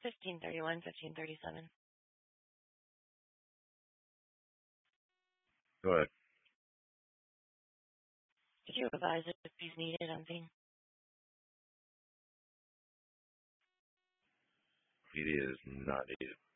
1531, 1537. Go ahead. Did you advise if fees needed on thing? It is not needed.